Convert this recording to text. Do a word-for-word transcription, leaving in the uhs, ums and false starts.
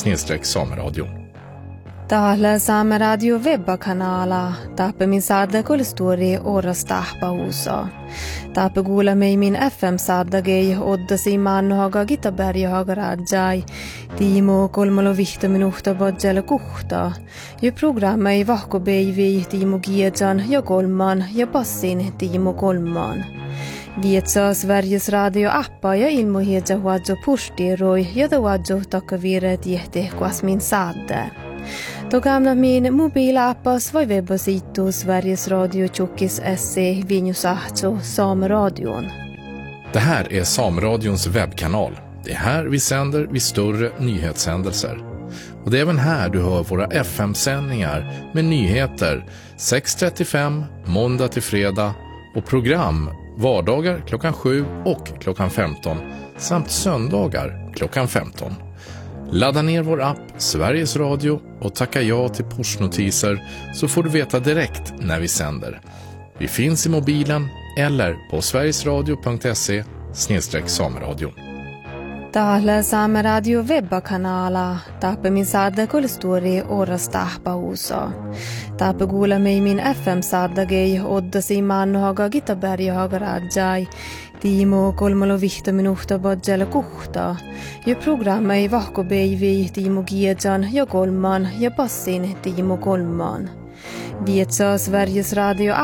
snedstreck sameradion. Täällä Saameradio webbakanala tappe min sadda kolstori oras tahpa usa. Tappe gula mig min F M sadda gei odda si mannohaga Gitaberg haga rajai. Timo kolmalo vihta minuhta badjala kuhta. Ju programma i vahko beivi Timo Giejan ja kolman ja passin Timo kolman. Vietsa Sveriges Radio appa ja ilmohedja huadjo pustiroi ja da huadjo takavire tiehte kuas min sadda. Då gamla min mobilappas var webbasitu Sveriges Radio Tjockis S C Vinjusahto Sameradion. Det här är Sameradions webbkanal. Det är här vi sänder vid större nyhetshändelser. Och det är även här du hör våra F M-sändningar med nyheter sex trettiofem måndag till fredag och program vardagar klockan sju och klockan femton samt söndagar klockan femton. Ladda ner vår app Sveriges Radio och tacka ja till pushnotiser så får du veta direkt när vi sänder. Vi finns i mobilen eller på sverigesradio punkt se snedstreck sameradion. Täällä Saameradio webbakanala tappe min sadda kolstori oras tahpa usa. Tappe gula mig min F M sadda gei odda si mannohaga Gitaberg haga rajai. Timo kolmalo vihta minuhta badjala kuhta. Ju programma i vahko beivi Timo Giejan ja kolman ja passin Timo kolman. Vietsa Sveriges Radio